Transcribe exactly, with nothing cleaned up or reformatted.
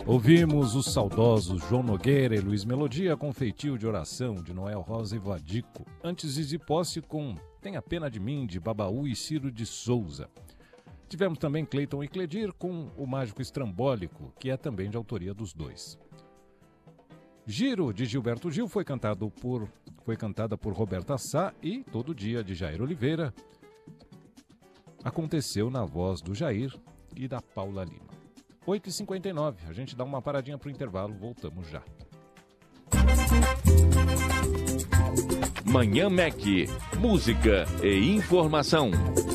Ouvimos os saudosos João Nogueira e Luiz Melodia com Feitio de Oração, de Noel Rosa e Vadico. Antes Zizi Posse com Tenha Pena de Mim, de Babaú e Ciro de Souza. Tivemos também Cleiton e Cledir com O Mágico Estrambólico, que é também de autoria dos dois. Giro, de Gilberto Gil, foi, cantado por, foi cantada por Roberta Sá e Todo Dia, de Jair Oliveira, aconteceu na voz do Jair e da Paula Lima. oito e cinquenta e nove, a gente dá uma paradinha para o intervalo, voltamos já. Manhã Mac, música e informação.